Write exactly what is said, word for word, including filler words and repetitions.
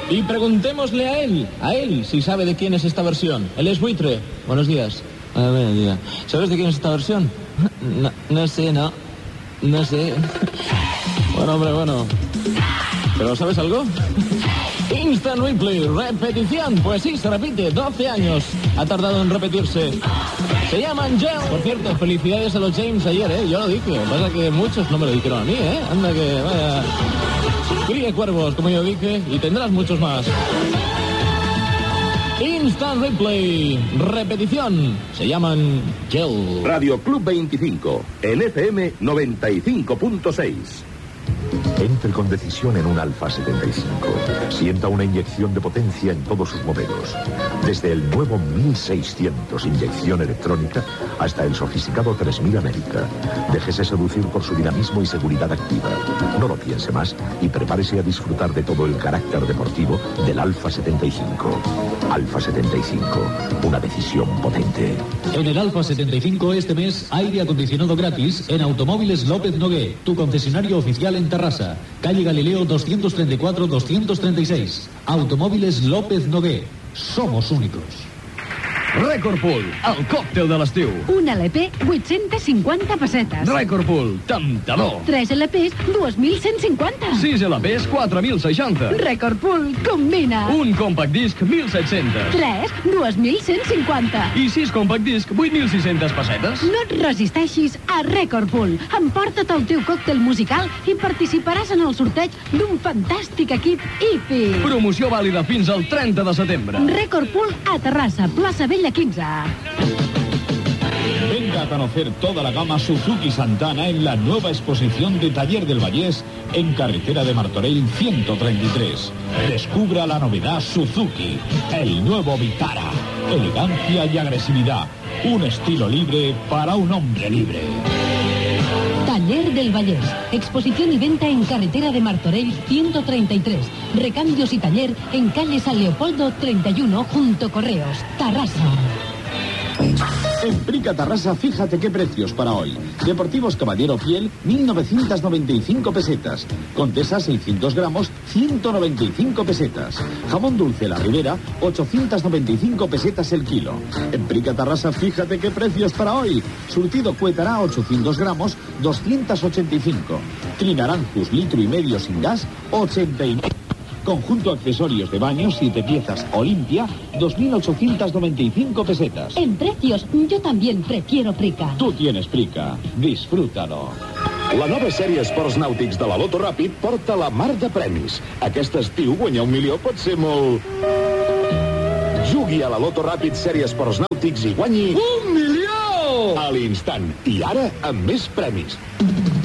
Y preguntémosle a él, a él, si sabe de quién es esta versión. Él es Buitre. Buenos días. Ah, buenos días. ¿Sabes de quién es esta versión? No, no sé, no. No sé. Bueno, hombre, bueno. ¿Pero sabes algo? Instant Replay, repetición. Pues sí, se repite, doce años ha tardado en repetirse. Se llaman Gel. Por cierto, felicidades a los James ayer, ¿eh? Yo lo dije, pasa que muchos no me lo dijeron a mí, ¿eh? Anda que vaya... Críe cuervos, como yo dije, y tendrás muchos más. Instant Replay, repetición. Se llaman Gel. Radio Club veinticinco, en F M noventa y cinco punto seis. Entre con decisión en un Alfa setenta y cinco. Sienta una inyección de potencia en todos sus modelos. Desde el nuevo mil seiscientos inyección electrónica hasta el sofisticado tres mil América. Déjese seducir por su dinamismo y seguridad activa. No lo piense más y prepárese a disfrutar de todo el carácter deportivo del Alfa setenta y cinco. Alfa setenta y cinco, una decisión potente. En el Alfa setenta y cinco este mes, aire acondicionado gratis en Automóviles López Nogué, tu concesionario oficial en Tarrasa. Calle Galileo doscientos treinta y cuatro doscientos treinta y seis. Automòbiles López Nogué. Somos únicos. Record Pool, el còctel de l'estiu. Un L P, vuit-centes cinquanta pessetes. Record Pool, temptador. Tres L Ps, dos mil cent cinquanta. Sis L Ps, quatre mil seixanta. Record Pool, combina. Un compact disc, mil set-cents. Tres, dos mil cent cinquanta. I sis compact disc, vuit mil sis-centes pessetes. No et resisteixis a Record Pool. Emporta't el teu còctel musical i participaràs en el sorteig d'un fantàstic equip I P I. Promoció vàlida fins al treinta de setembre. Record Pool a Terrassa, plaça Vella quinze. Venga a conocer toda la gama Suzuki Santana en la nueva exposición de Taller del Vallés en carretera de Martorell ciento treinta y tres. Descubra la novedad Suzuki, el nuevo Vitara. Elegancia y agresividad. Un estilo libre para un hombre libre. Taller del Vallés. Exposición y venta en carretera de Martorell ciento treinta y tres. Recambios y taller en calle San Leopoldo treinta y uno junto Correos. Tarrasa. En Prica Tarrasa, fíjate qué precios para hoy. Deportivos Caballero Fiel, mil novecientas noventa y cinco pesetas. Contesa, seiscientos gramos, ciento noventa y cinco pesetas. Jamón dulce La Ribera, ochocientas noventa y cinco pesetas el kilo. En Prica Tarrasa, fíjate qué precios para hoy. Surtido Cuetará, ochocientos gramos, doscientos ochenta y cinco. Trinaranjus, litro y medio sin gas, ochenta y nueve. Conjunto accesorios de baño, siete piezas Olimpia, dos mil ochocientas noventa y cinco pesetas. En precios, yo también prefiero Prica. Tú tienes Prica, disfrútalo. La nova sèrie Esports Nàutics de la Loto Ràpid porta la mar de premis. Aquest estiu guanyar un milió pot ser molt... Jugui a la Loto Ràpid sèrie Esports Nàutics i guanyi... Un milió! A l'instant. I ara, amb més premis.